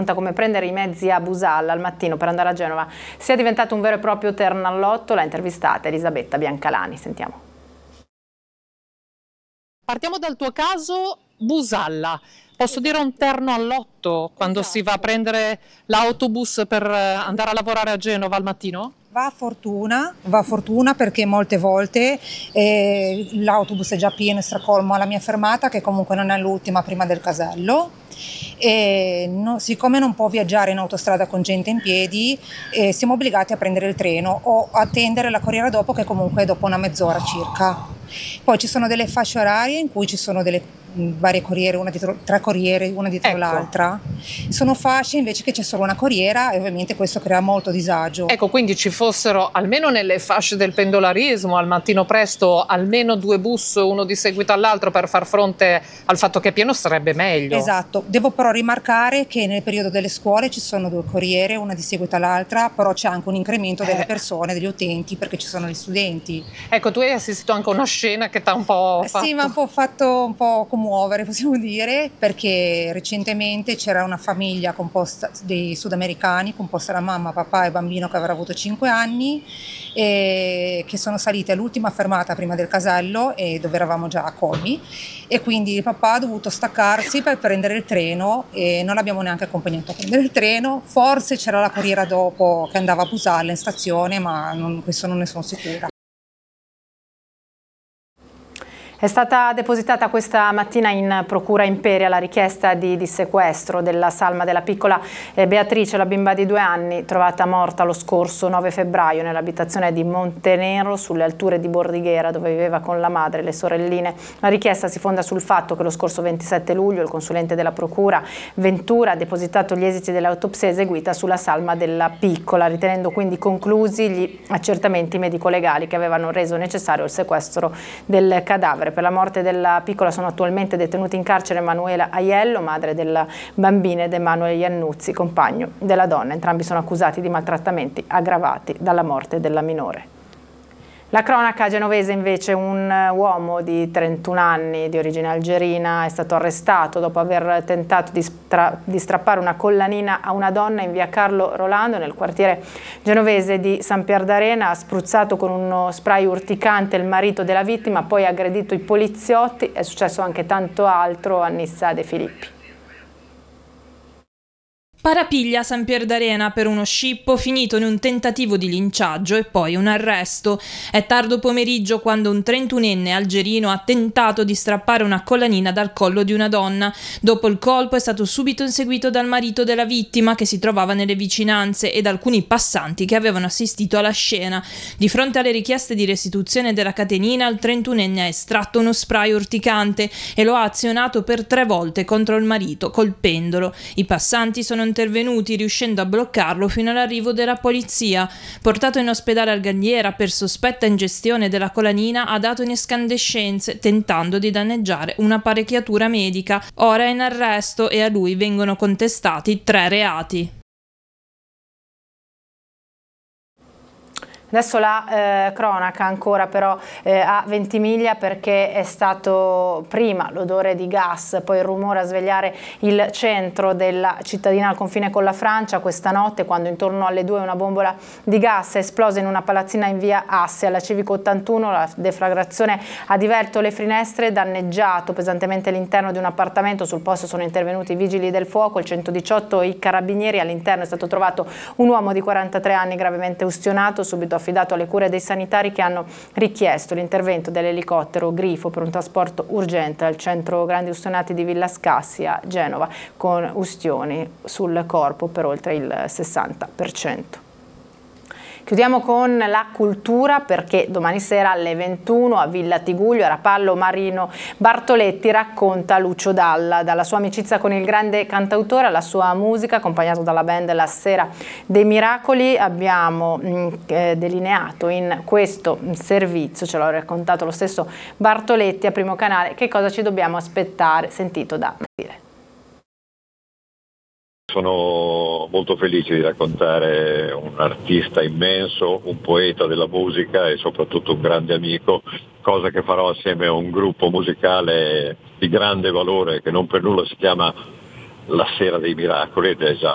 racconta come prendere i mezzi a Busalla al mattino per andare a Genova sia diventato un vero e proprio ternallotto. L'ha intervistata Elisabetta Biancalani, sentiamo. Partiamo dal tuo caso, Busalla. Posso dire un terno all'otto quando si va a prendere l'autobus per andare a lavorare a Genova al mattino? Va a fortuna perché molte volte l'autobus è già pieno e stracolmo alla mia fermata, che comunque non è l'ultima prima del casello, e siccome non può viaggiare in autostrada con gente in piedi, siamo obbligati a prendere il treno o attendere la corriera dopo, che comunque è dopo una mezz'ora circa. Poi ci sono delle fasce orarie in cui ci sono delle varie corriere, tre corriere, una dietro l'altra. Sono fasce invece che c'è solo una corriera e ovviamente questo crea molto disagio. Ecco, quindi ci fossero almeno nelle fasce del pendolarismo al mattino presto almeno 2 bus, uno di seguito all'altro, per far fronte al fatto che è pieno, sarebbe meglio. Esatto, devo però rimarcare che nel periodo delle scuole ci sono 2 corriere, una di seguito all'altra, però c'è anche un incremento delle persone, degli utenti, perché ci sono gli studenti. Ecco, tu hai assistito anche a una scena che ti ha un po' fatto... Sì, ma un po' commuovere, possiamo dire, perché recentemente c'era una famiglia composta dei sudamericani, composta da mamma, papà e bambino che avrà avuto 5 anni, e che sono salite all'ultima fermata prima del casello, e dove eravamo già a Colmi, e quindi il papà ha dovuto staccarsi per prendere il treno e non l'abbiamo neanche accompagnato a prendere il treno. Forse c'era la corriera dopo che andava a Busalla in stazione, ma questo non ne sono sicura. È stata depositata questa mattina in Procura Imperia la richiesta di sequestro della salma della piccola Beatrice, la bimba di 2 anni, trovata morta lo scorso 9 febbraio nell'abitazione di Montenero, sulle alture di Bordighera, dove viveva con la madre e le sorelline. La richiesta si fonda sul fatto che lo scorso 27 luglio il consulente della Procura, Ventura, ha depositato gli esiti dell'autopsia eseguita sulla salma della piccola, ritenendo quindi conclusi gli accertamenti medico-legali che avevano reso necessario il sequestro del cadavere. Per la morte della piccola sono attualmente detenuti in carcere Emanuela Aiello, madre della bambina, ed Emanuele Iannuzzi, compagno della donna. Entrambi sono accusati di maltrattamenti aggravati dalla morte della minore. La cronaca genovese invece, un uomo di 31 anni di origine algerina è stato arrestato dopo aver tentato di strappare una collanina a una donna in via Carlo Rolando nel quartiere genovese di San Pier d'Arena. Ha spruzzato con uno spray urticante il marito della vittima, poi ha aggredito i poliziotti. È successo anche tanto altro a Nissa De Filippi. Parapiglia San Pier d'Arena per uno scippo finito in un tentativo di linciaggio e poi un arresto. È tardo pomeriggio quando un 31enne algerino ha tentato di strappare una collanina dal collo di una donna. Dopo il colpo è stato subito inseguito dal marito della vittima, che si trovava nelle vicinanze, e da alcuni passanti che avevano assistito alla scena. Di fronte alle richieste di restituzione della catenina, il 31enne ha estratto uno spray urticante e lo ha azionato per 3 volte contro il marito, colpendolo. I passanti sono intervenuti, riuscendo a bloccarlo fino all'arrivo della polizia. Portato in ospedale al Galliera per sospetta ingestione della colanina, ha dato in escandescenze, tentando di danneggiare un'apparecchiatura medica. Ora è in arresto e a lui vengono contestati 3 reati. Adesso la cronaca ancora però a Ventimiglia, perché è stato prima l'odore di gas, poi il rumore a svegliare il centro della cittadina al confine con la Francia questa notte, quando intorno alle 2 una bombola di gas è esplosa in una palazzina in via Asse alla Civico 81. La deflagrazione ha divelto le finestre, danneggiato pesantemente l'interno di un appartamento. Sul posto sono intervenuti i vigili del fuoco, il 118 e i carabinieri. All'interno è stato trovato un uomo di 43 anni gravemente ustionato, subito affidato alle cure dei sanitari, che hanno richiesto l'intervento dell'elicottero Grifo per un trasporto urgente al centro grandi ustionati di Villa Scassi a Genova, con ustioni sul corpo per oltre il 60%. Chiudiamo con la cultura, perché domani sera alle 21 a Villa Tiguglio, a Rapallo, Marino Bartoletti racconta Lucio Dalla, dalla sua amicizia con il grande cantautore alla sua musica, accompagnato dalla band La Sera dei Miracoli. Abbiamo delineato in questo servizio, ce l'ha raccontato lo stesso Bartoletti a Primo Canale, che cosa ci dobbiamo aspettare, sentito da dire. Sono molto felice di raccontare un artista immenso, un poeta della musica e soprattutto un grande amico, cosa che farò assieme a un gruppo musicale di grande valore che non per nulla si chiama La Sera dei Miracoli, ed è già